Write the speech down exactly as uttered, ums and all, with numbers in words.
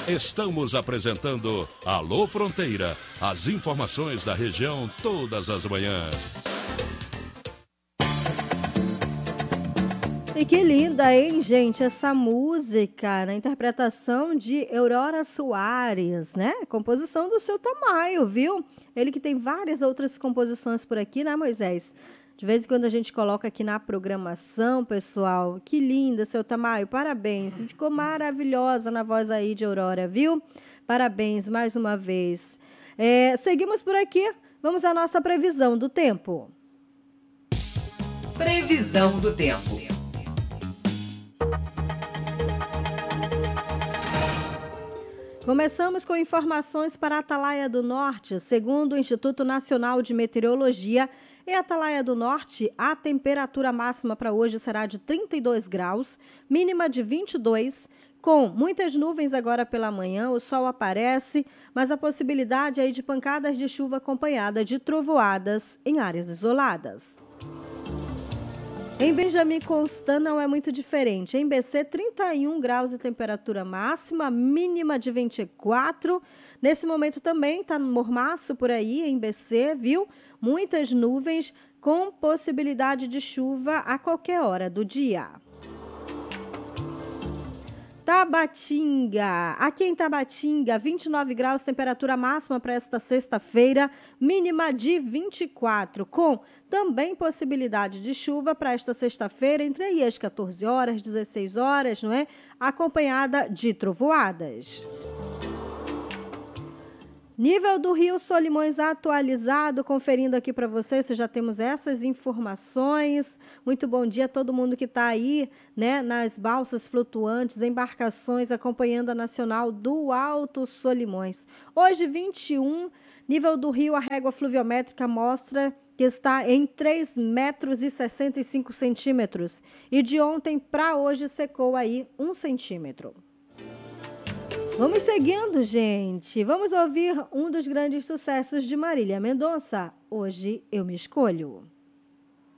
Estamos apresentando Alô Fronteira, as informações da região todas as manhãs. E que linda, hein, gente, essa música na interpretação de Aurora Soares, né? Composição do Seu Tamayo, viu? Ele que tem várias outras composições por aqui, né, Moisés? De vez em quando a gente coloca aqui na programação, pessoal. Que linda, Seu Tamayo, parabéns. Ficou maravilhosa na voz aí de Aurora, viu? Parabéns mais uma vez. É, seguimos por aqui, vamos à nossa previsão do tempo. Previsão do tempo. Começamos com informações para a Atalaia do Norte. Segundo o Instituto Nacional de Meteorologia, em Atalaia do Norte, a temperatura máxima para hoje será de trinta e dois graus, mínima de vinte e dois, com muitas nuvens agora pela manhã, o sol aparece, mas a possibilidade aí de pancadas de chuva acompanhada de trovoadas em áreas isoladas. Em Benjamin Constant não é muito diferente. Em B C, trinta e um graus de temperatura máxima, mínima de vinte e quatro. Nesse momento também está mormaço por aí em B C, viu? Muitas nuvens com possibilidade de chuva a qualquer hora do dia. Tabatinga. Aqui em Tabatinga, vinte e nove graus, temperatura máxima para esta sexta-feira, mínima de vinte e quatro, com também possibilidade de chuva para esta sexta-feira, entre aí as quatorze horas, dezesseis horas, não é? Acompanhada de trovoadas. Nível do Rio Solimões atualizado, conferindo aqui para vocês, se já temos essas informações. Muito bom dia a todo mundo que está aí, né, nas balsas flutuantes, embarcações, acompanhando a Nacional do Alto Solimões. Hoje, vinte e um, nível do rio, a régua fluviométrica mostra que está em três metros e sessenta e cinco centímetros. E de ontem para hoje secou aí um centímetro. Vamos seguindo, gente. Vamos ouvir um dos grandes sucessos de Marília Mendonça. Hoje eu me escolho.